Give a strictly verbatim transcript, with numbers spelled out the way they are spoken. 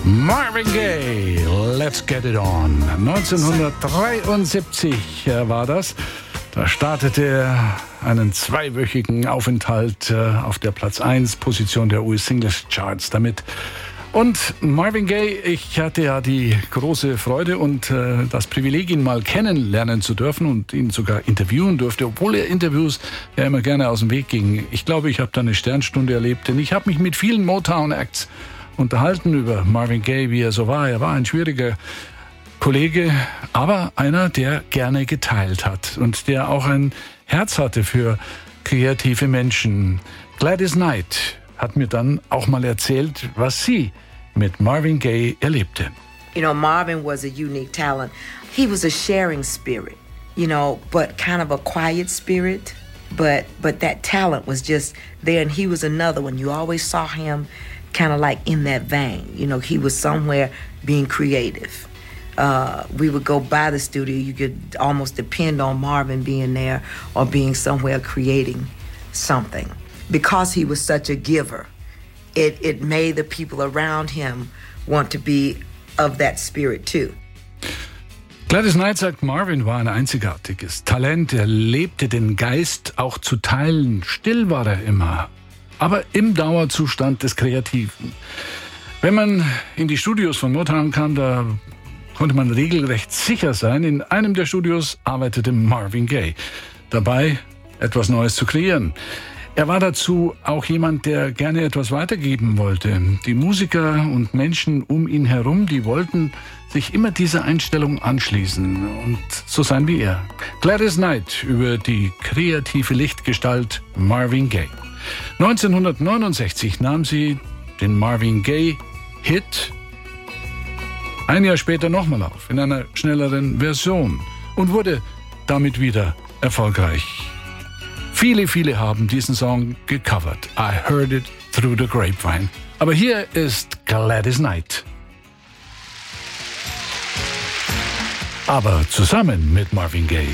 Marvin Gaye, Let's Get It On. neunzehnhundertdreiundsiebzig war das. Da startete er einen zweiwöchigen Aufenthalt auf der Platz eins Position der U S Singles Charts damit. Und Marvin Gaye, ich hatte ja die große Freude und äh, das Privileg, ihn mal kennenlernen zu dürfen und ihn sogar interviewen durfte, obwohl er Interviews ja immer gerne aus dem Weg ging. Ich glaube, ich habe da eine Sternstunde erlebt, denn ich habe mich mit vielen Motown-Acts unterhalten über Marvin Gaye, wie er so war. Er war ein schwieriger Kollege, aber einer, der gerne geteilt hat und der auch ein Herz hatte für kreative Menschen. Gladys Knight hat mir dann auch mal erzählt, was sie mit Marvin Gaye erlebte. You know, Marvin was a unique talent. He was a sharing spirit, you know, but kind of a quiet spirit. But but that talent was just there, and he was another one. You always saw him kind of like in that vein. You know, he was somewhere being creative. Uh, we would go by the studio. You could almost depend on Marvin being there or being somewhere creating something. Because he was such a giver, it, it made the people around him want to be of that spirit too. Gladys Knight sagt, Marvin war ein einzigartiges Talent. Er lebte den Geist auch zu teilen. Still war er immer, aber im Dauerzustand des Kreativen. Wenn man in die Studios von Motown kam, da konnte man regelrecht sicher sein, in einem der Studios arbeitete Marvin Gaye, dabei etwas Neues zu kreieren. Er war dazu auch jemand, der gerne etwas weitergeben wollte. Die Musiker und Menschen um ihn herum, die wollten sich immer dieser Einstellung anschließen und so sein wie er. Gladys Knight über die kreative Lichtgestalt Marvin Gaye. neunzehnhundertneunundsechzig nahm sie den Marvin Gaye-Hit ein Jahr später nochmal auf, in einer schnelleren Version und wurde damit wieder erfolgreich. Viele, viele haben diesen Song gecovert. I heard it through the grapevine. Aber hier ist Gladys Knight. Aber zusammen mit Marvin Gaye.